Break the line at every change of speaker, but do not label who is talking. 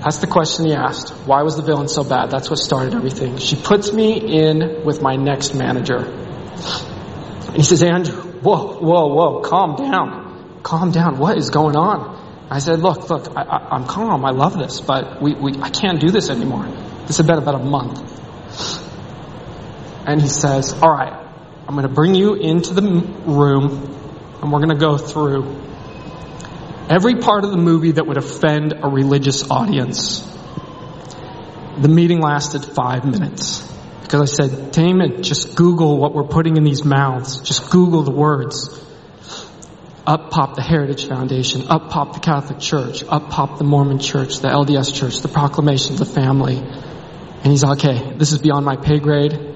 That's the question he asked. Why was the villain so bad? That's what started everything. She puts me in with my next manager. And he says, Andrew, whoa, calm down. Calm down. What is going on? I said, look, I'm calm. I love this, but I can't do this anymore. This has been about a month. And he says, all right, I'm going to bring you into the room and we're going to go through every part of the movie that would offend a religious audience. The meeting lasted 5 minutes because I said, Damon, just Google what we're putting in these mouths. Just Google the words. Up popped the Heritage Foundation. Up popped the Catholic Church. Up popped the Mormon Church, the LDS Church, the Proclamation of the Family. And he's like, okay, this is beyond my pay grade.